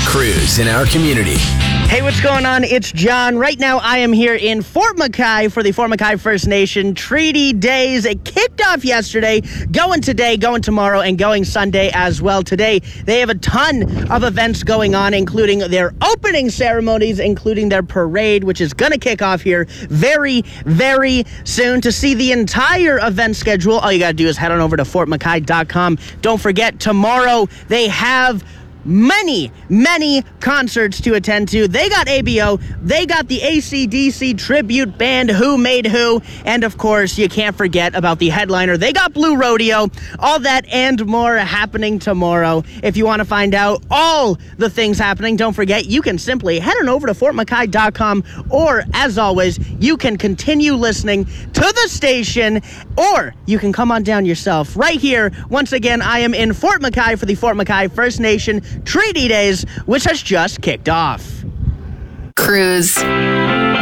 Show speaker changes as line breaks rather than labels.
Cruise in our community.
Hey, what's going on? It's John. Right now, I am here in Fort McKay for the Fort McKay First Nation Treaty Days. It kicked off yesterday, going today, going tomorrow, and going Sunday as well. Today, they have a ton of events going on, including their opening ceremonies, including their parade, which is going to kick off here very, very soon. To see the entire event schedule, all you got to do is head on over to fortmckay.com. Don't forget, tomorrow, they have many concerts to attend to. They got ABO, they got the AC/DC tribute band Who Made Who, and of course, you can't forget about the headliner. They got Blue Rodeo. All that and more happening tomorrow. If you want to find out all the things happening, don't forget, you can simply head on over to fortmckay.com, or as always, you can continue listening to the station, or you can come on down yourself right here. Once again, I am in Fort McKay for the Fort McKay First Nation Treaty Days, which has just kicked off.
Cruise.